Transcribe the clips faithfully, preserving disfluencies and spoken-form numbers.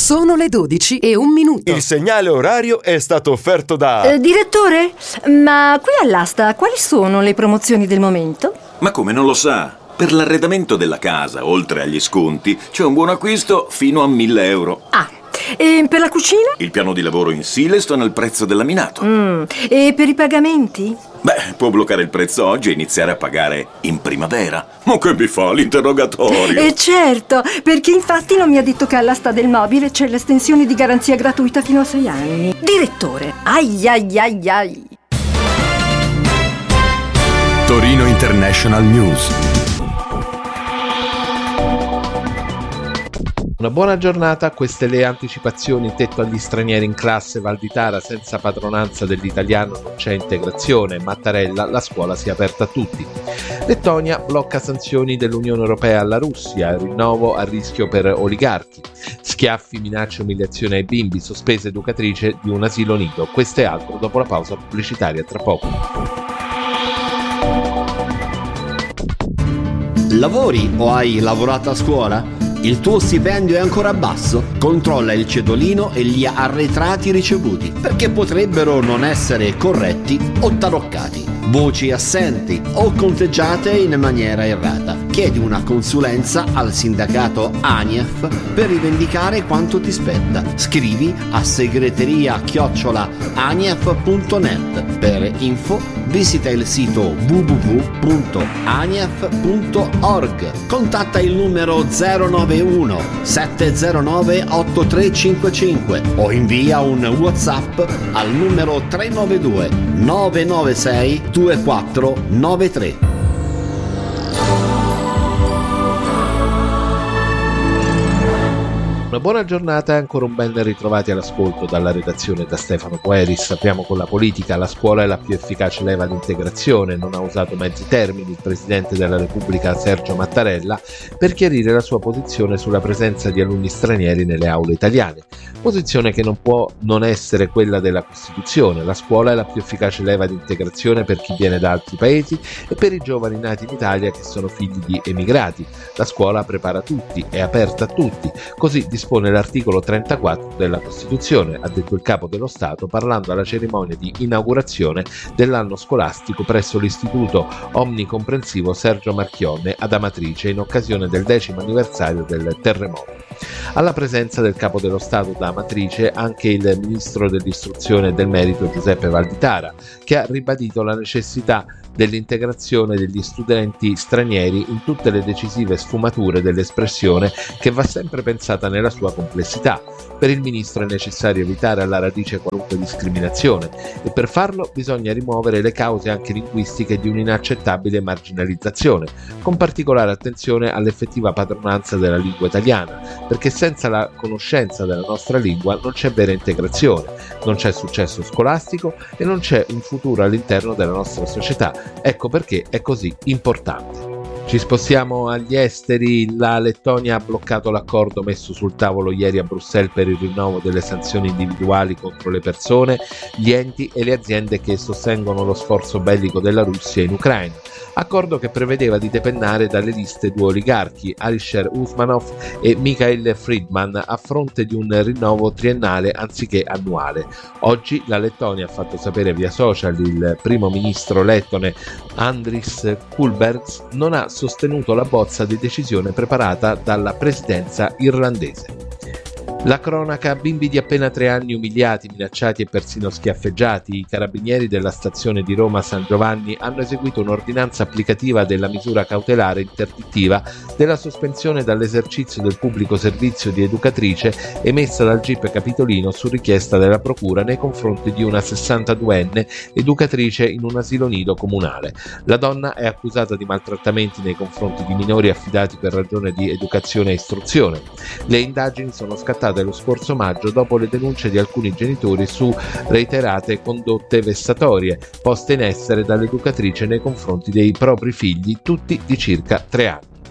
Sono le dodici e un minuto. Il segnale orario è stato offerto da... Eh, direttore, ma qui all'asta quali sono le promozioni del momento? Ma come, non lo sa? Per l'arredamento della casa, oltre agli sconti, c'è un buon acquisto fino a mille euro. Ah, e per la cucina? Il piano di lavoro in Silestone al prezzo del laminato. Mm, e per i pagamenti? Beh, può bloccare il prezzo oggi e iniziare a pagare in primavera. Ma che mi fa l'interrogatorio? E certo, perché infatti non mi ha detto che all'asta del mobile c'è l'estensione di garanzia gratuita fino a sei anni. Direttore, ai ai ai ai. Torino International News. Una buona giornata, queste le anticipazioni. Tetto agli stranieri in classe, Valditara, senza padronanza dell'italiano non c'è integrazione. Mattarella, la scuola sia aperta a tutti. Lettonia blocca sanzioni dell'Unione Europea alla Russia, rinnovo a rischio per oligarchi. Schiaffi, minacce e umiliazione ai bimbi, sospesa educatrice di un asilo nido. Questo e altro dopo la pausa pubblicitaria, tra poco. Lavori o hai lavorato a scuola? Il tuo stipendio è ancora basso? Controlla il cedolino e gli arretrati ricevuti, perché potrebbero non essere corretti o taroccati. Voci assenti o conteggiate in maniera errata. Chiedi una consulenza al sindacato ANIEF per rivendicare quanto ti spetta. Scrivi a segreteria chiocciola anief punto net. Per info visita il sito w w w punto anief punto org. Contatta il numero zero nove uno sette zero nove otto tre cinque cinque o invia un WhatsApp al numero tre nove due nove nove sei due quattro nove tre. Una buona giornata e ancora un ben ritrovati all'ascolto dalla redazione da Stefano Poeris. Apriamo con la politica. La scuola è la più efficace leva di integrazione. Non ha usato mezzi termini il Presidente della Repubblica Sergio Mattarella per chiarire la sua posizione sulla presenza di alunni stranieri nelle aule italiane. Posizione che non può non essere quella della Costituzione. La scuola è la più efficace leva di integrazione per chi viene da altri paesi e per i giovani nati in Italia che sono figli di emigrati. La scuola prepara tutti, è aperta a tutti. Così dispone l'articolo trentaquattro della Costituzione, ha detto il Capo dello Stato parlando alla cerimonia di inaugurazione dell'anno scolastico presso l'Istituto Omnicomprensivo Sergio Marchionne ad Amatrice in occasione del decimo anniversario del terremoto. Alla presenza del Capo dello Stato da Amatrice anche il Ministro dell'Istruzione e del Merito Giuseppe Valditara, che ha ribadito la necessità dell'integrazione degli studenti stranieri in tutte le decisive sfumature dell'espressione che va sempre pensata nella sua complessità. Per il Ministro è necessario evitare alla radice qualunque discriminazione e per farlo bisogna rimuovere le cause anche linguistiche di un'inaccettabile marginalizzazione, con particolare attenzione all'effettiva padronanza della lingua italiana, perché senza la conoscenza della nostra lingua non c'è vera integrazione, non c'è successo scolastico e non c'è un futuro all'interno della nostra società. Ecco perché è così importante. Ci spostiamo agli esteri. La Lettonia ha bloccato l'accordo messo sul tavolo ieri a Bruxelles per il rinnovo delle sanzioni individuali contro le persone, gli enti e le aziende che sostengono lo sforzo bellico della Russia in Ucraina. Accordo che prevedeva di depennare dalle liste due oligarchi, Alisher Usmanov e Mikhail Friedman, a fronte di un rinnovo triennale anziché annuale. Oggi la Lettonia ha fatto sapere via social il primo ministro lettone Andris Kulbergs non ha sostenuto la bozza di decisione preparata dalla presidenza irlandese. La cronaca, bimbi di appena tre anni umiliati, minacciati e persino schiaffeggiati. I carabinieri della stazione di Roma San Giovanni hanno eseguito un'ordinanza applicativa della misura cautelare interdittiva della sospensione dall'esercizio del pubblico servizio di educatrice emessa dal G I P Capitolino su richiesta della procura nei confronti di una sessantaduenne educatrice in un asilo nido comunale. La donna è accusata di maltrattamenti nei confronti di minori affidati per ragione di educazione e istruzione. Le indagini sono scattate lo scorso maggio dopo le denunce di alcuni genitori su reiterate condotte vessatorie poste in essere dall'educatrice nei confronti dei propri figli, tutti di circa tre anni.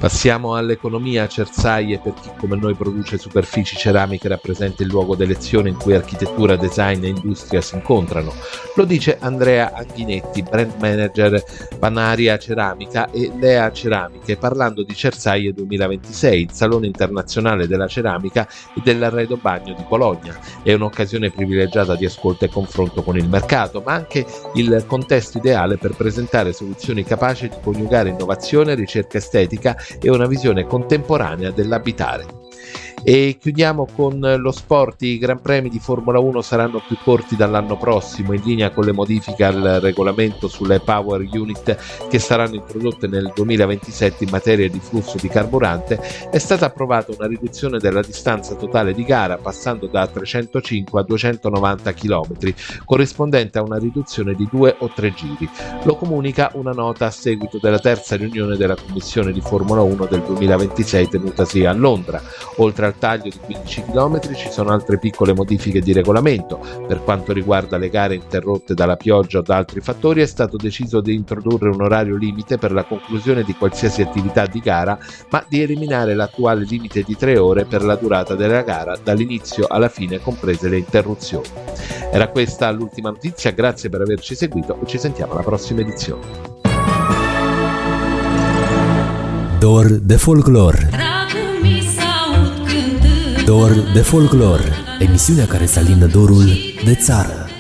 Passiamo all'economia. Cersaie per chi come noi produce superfici ceramiche rappresenta il luogo d'elezione in cui architettura, design e industria si incontrano. Lo dice Andrea Anghinetti, brand manager Panaria Ceramica e Lea Ceramiche, parlando di Cersaie duemilaventisei, il Salone Internazionale della Ceramica e dell'Arredo Bagno di Bologna. È un'occasione privilegiata di ascolto e confronto con il mercato, ma anche il contesto ideale per presentare soluzioni capaci di coniugare innovazione, ricerca estetica e una visione contemporanea dell'abitare. E chiudiamo con lo sport. I Gran Premi di Formula uno saranno più corti dall'anno prossimo. In linea con le modifiche al regolamento sulle Power Unit che saranno introdotte nel duemilaventisette in materia di flusso di carburante, è stata approvata una riduzione della distanza totale di gara, passando da trecentocinque a duecentonovanta chilometri, corrispondente a una riduzione di due o tre giri. Lo comunica una nota a seguito della terza riunione della Commissione di Formula uno del duemilaventisei tenutasi a Londra. Oltre al taglio di quindici chilometri ci sono altre piccole modifiche di regolamento. Per quanto riguarda le gare interrotte dalla pioggia o da altri fattori, è stato deciso di introdurre un orario limite per la conclusione di qualsiasi attività di gara, ma di eliminare l'attuale limite di tre ore per la durata della gara, dall'inizio alla fine comprese le interruzioni. Era questa l'ultima notizia, grazie per averci seguito e ci sentiamo alla prossima edizione. Dor de Folklore. Dor de Folklore, emisiunea care să alină dorul de țară.